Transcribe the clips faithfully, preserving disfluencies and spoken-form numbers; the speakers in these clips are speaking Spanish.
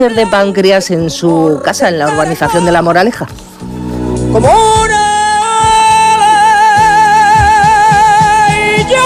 de páncreas en su casa en la urbanización de La Moraleja. Como una y yo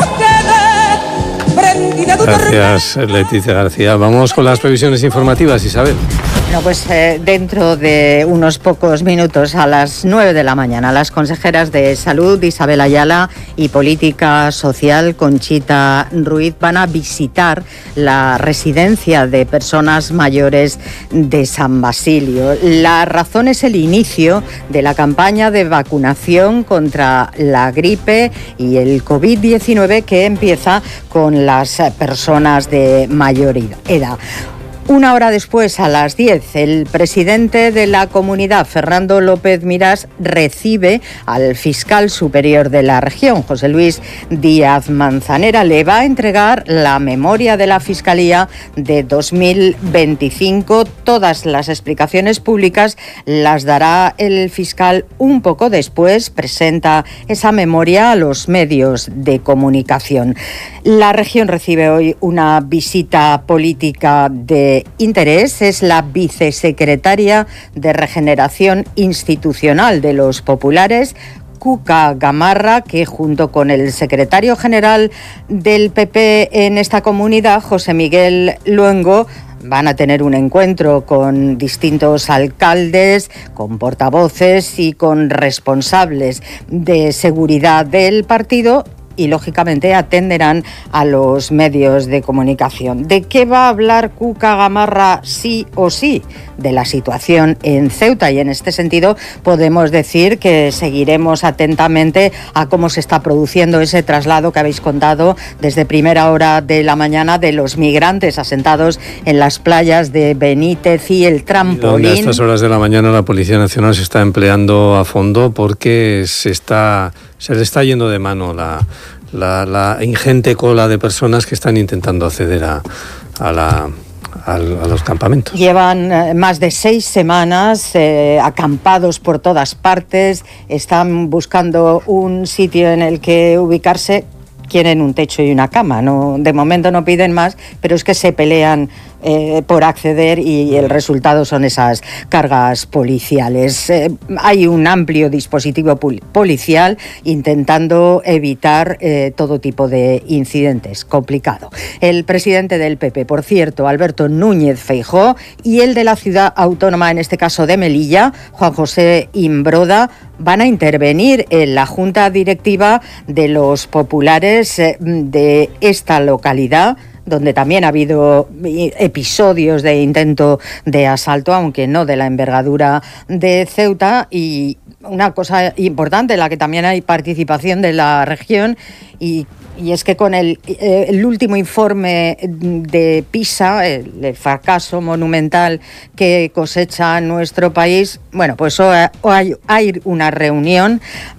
quedé prendida de Gracias, Leticia García. Vamos con las previsiones informativas, Isabel. Bueno, pues eh, dentro de unos pocos minutos, a las nueve de la mañana, las consejeras de Salud, Isabel Ayala, y Política Social, Conchita Ruiz, van a visitar la residencia de personas mayores de San Basilio. La razón es el inicio de la campaña de vacunación contra la gripe y el covid diecinueve que empieza con las personas de mayor edad. Una hora después, a las diez, el presidente de la comunidad, Fernando López Miras, recibe al fiscal superior de la región, José Luis Díaz Manzanera. Le va a entregar la memoria de la Fiscalía de dos mil veinticinco. Todas las explicaciones públicas las dará el fiscal un poco después. Presenta esa memoria a los medios de comunicación. La región recibe hoy una visita política de interés. Es la vicesecretaria de Regeneración Institucional de los Populares, Cuca Gamarra, que junto con el secretario general del P P en esta comunidad, José Miguel Luengo, van a tener un encuentro con distintos alcaldes, con portavoces y con responsables de seguridad del partido. Y, lógicamente, atenderán a los medios de comunicación. ¿De qué va a hablar Cuca Gamarra sí o sí? De la situación en Ceuta, y en este sentido podemos decir que seguiremos atentamente a cómo se está produciendo ese traslado que habéis contado desde primera hora de la mañana de los migrantes asentados en las playas de Benítez y el Trampolín. A estas horas de la mañana la Policía Nacional se está empleando a fondo porque se está se le está yendo de mano la, la, la ingente cola de personas que están intentando acceder a, a la... a los campamentos. Llevan eh, más de seis semanas eh, acampados por todas partes, están buscando un sitio en el que ubicarse, quieren un techo y una cama, no, de momento no piden más, pero es que se pelean eh, por acceder y el resultado son esas cargas policiales. Eh, hay un amplio dispositivo pol- policial intentando evitar eh, todo tipo de incidentes. Complicado. El presidente del P P, por cierto, Alberto Núñez Feijóo, y el de la ciudad autónoma, en este caso de Melilla, Juan José Imbroda, van a intervenir en la junta directiva de los populares eh, de esta localidad, donde también ha habido episodios de intento de asalto, aunque no de la envergadura de Ceuta. Y una cosa importante en la que también hay participación de la región, y Y es que con el, eh, el último informe de PISA, el, el fracaso monumental que cosecha nuestro país, bueno, pues hoy hay, hay una reunión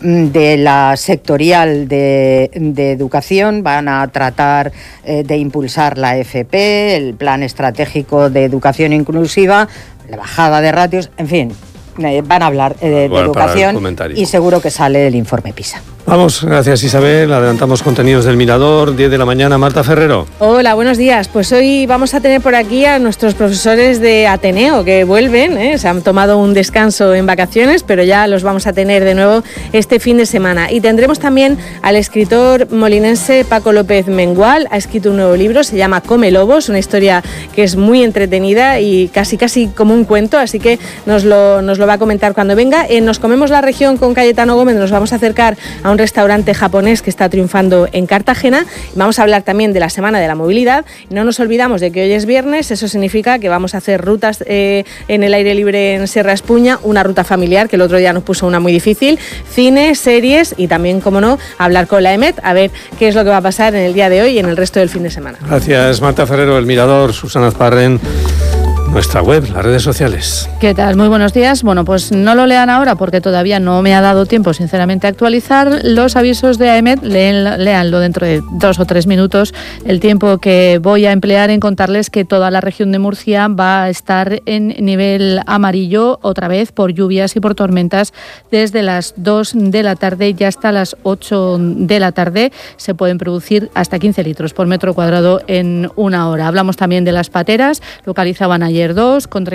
de la sectorial de, de educación. Van a tratar eh, de impulsar la F P, el Plan Estratégico de Educación Inclusiva, la bajada de ratios, en fin. Eh, van a hablar eh, de, bueno, de educación y seguro que sale el informe PISA. Vamos, gracias Isabel. Adelantamos contenidos del Mirador, diez de la mañana. Marta Ferrero. Hola, buenos días. Pues hoy vamos a tener por aquí a nuestros profesores de Ateneo que vuelven, ¿eh? Se han tomado un descanso en vacaciones, pero ya los vamos a tener de nuevo este fin de semana. Y tendremos también al escritor molinense Paco López Mengual. Ha escrito un nuevo libro, se llama Come Lobos, una historia que es muy entretenida y casi casi como un cuento, así que nos lo, nos lo va a comentar cuando venga. En Nos Comemos la Región con Cayetano Gómez nos vamos a acercar a un restaurante japonés que está triunfando en Cartagena. Vamos a hablar también de la Semana de la Movilidad. No nos olvidamos de que hoy es viernes, eso significa que vamos a hacer rutas eh, en el aire libre en Sierra Espuña, una ruta familiar, que el otro día nos puso una muy difícil, cine, series y también, como no, hablar con la E M E T, a ver qué es lo que va a pasar en el día de hoy y en el resto del fin de semana. Gracias, Marta Ferrero, El Mirador, Susana Azparren. Nuestra web, las redes sociales. ¿Qué tal? Muy buenos días. Bueno, pues no lo lean ahora porque todavía no me ha dado tiempo, sinceramente, a actualizar los avisos de A E M E T. Leen, léanlo dentro de dos o tres minutos. El tiempo que voy a emplear en contarles que toda la región de Murcia va a estar en nivel amarillo otra vez por lluvias y por tormentas desde las dos de la tarde y hasta las ocho de la tarde. Se pueden producir hasta quince litros por metro cuadrado en una hora. Hablamos también de las pateras. Localizaban ayer ayer dos, con